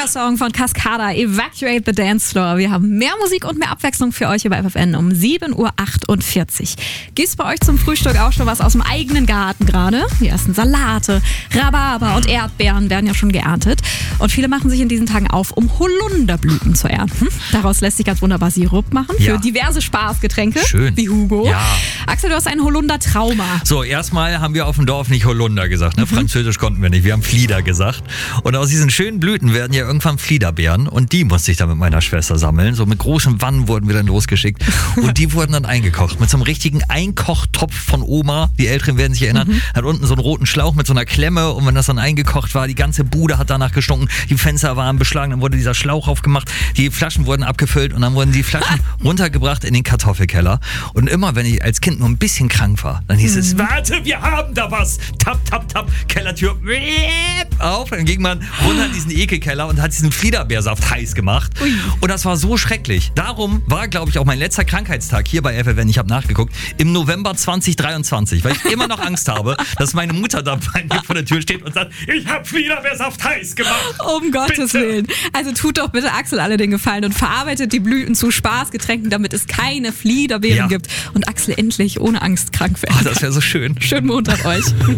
Song von Cascada, Evacuate the Dance Floor. Wir haben mehr Musik und mehr Abwechslung für euch über FFN um 7.48 Uhr. Gibt's bei euch zum Frühstück auch schon was aus dem eigenen Garten gerade? Die ersten Salate, Rhabarber und Erdbeeren werden ja schon geerntet. Und viele machen sich in diesen Tagen auf, um Holunderblüten zu ernten. Daraus lässt sich ganz wunderbar Sirup machen für diverse Spaßgetränke. Schön. Wie Hugo. Ja. Axel, du hast ein Holunder-Trauma. So, erstmal haben wir auf dem Dorf nicht Holunder gesagt, ne? Französisch konnten wir nicht, wir haben Flieder gesagt. Und aus diesen schönen Blüten werden ja irgendwann Fliederbeeren und die musste ich dann mit meiner Schwester sammeln. So mit großen Wannen wurden wir dann losgeschickt und die wurden dann eingekocht. Mit so einem richtigen Einkochtopf von Oma, die Älteren werden sich erinnern, hat unten so einen roten Schlauch mit so einer Klemme und wenn das dann eingekocht war, die ganze Bude hat danach gestunken, die Fenster waren beschlagen, dann wurde dieser Schlauch aufgemacht, die Flaschen wurden abgefüllt und dann wurden die Flaschen runtergebracht in den Kartoffelkeller. Und immer, wenn ich als Kind nur ein bisschen krank war, dann hieß es, warte, wir haben da was. Tap, tap, tap, Kellertür auf. Dann ging man runter in diesen Ekelkeller und hat diesen Fliederbeersaft heiß gemacht. Ui. Und das war so schrecklich. Darum war, glaube ich, auch mein letzter Krankheitstag hier bei FFN, ich habe nachgeguckt, im November 2023, weil ich immer noch Angst habe, dass meine Mutter da bei mir vor der Tür steht und sagt, ich habe Fliederbeersaft heiß gemacht. Um Gottes Willen. Also tut doch bitte Axel alle den Gefallen und verarbeitet die Blüten zu Spaßgetränken, damit es keine Fliederbeeren gibt und Axel endlich ohne Angst krank wird. Oh, das wäre so schön. Schönen Montag euch.